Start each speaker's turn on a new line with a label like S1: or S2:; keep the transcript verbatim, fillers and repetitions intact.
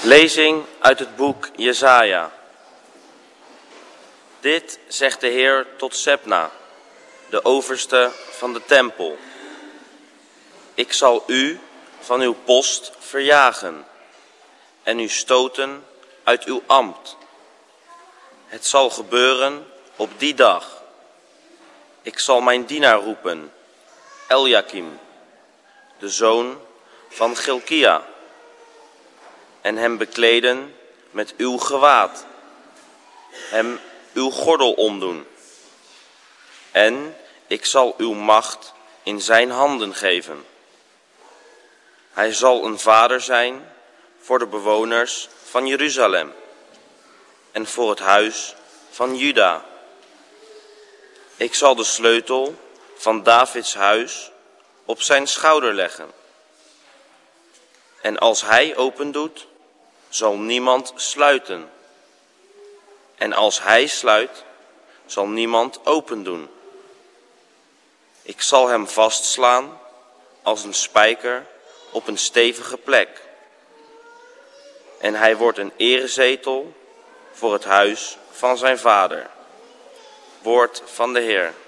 S1: Lezing uit het boek Jesaja. Dit zegt de Heer tot Sebna, de overste van de tempel. Ik zal u van uw post verjagen en u stoten uit uw ambt. Het zal gebeuren op die dag. Ik zal mijn dienaar roepen, Eljakim, de zoon van Gilkia, en hem bekleden met uw gewaad, hem uw gordel omdoen. En ik zal uw macht in zijn handen geven. Hij zal een vader zijn voor de bewoners van Jeruzalem en voor het huis van Juda. Ik zal de sleutel van Davids huis op zijn schouder leggen. En als hij opendoet, zal niemand sluiten. En als hij sluit, zal niemand opendoen. Ik zal hem vastslaan als een spijker op een stevige plek. En hij wordt een erezetel voor het huis van zijn vader. Woord van de Heer.